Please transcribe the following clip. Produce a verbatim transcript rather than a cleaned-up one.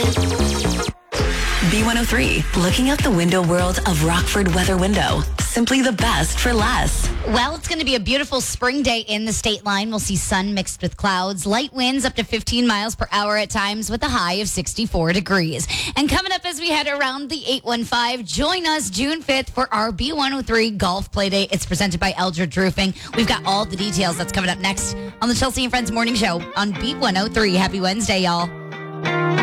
B one oh three, looking out the window world of Rockford Weather Window. Simply the best for less. Well, it's going to be a beautiful spring day in the state line. We'll see sun mixed with clouds, light winds up to fifteen miles per hour at times with a high of sixty-four degrees. And coming up as we head around the eight one five, join us June fifth for our B one oh three Golf Play Day. It's presented by Eldridge Roofing. We've got all the details. That's coming up next on the Chelsea and Friends Morning Show on B one oh three. Happy Wednesday, y'all.